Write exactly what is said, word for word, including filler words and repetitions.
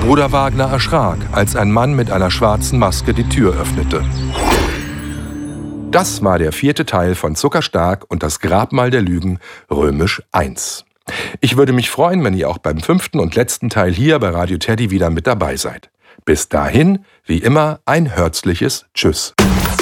Bruder Wagner erschrak, als ein Mann mit einer schwarzen Maske die Tür öffnete. Das war der vierte Teil von Zuckerstark und das Grabmal der Lügen, römisch eins. Ich würde mich freuen, wenn ihr auch beim fünften und letzten Teil hier bei Radio Teddy wieder mit dabei seid. Bis dahin, wie immer, ein herzliches Tschüss.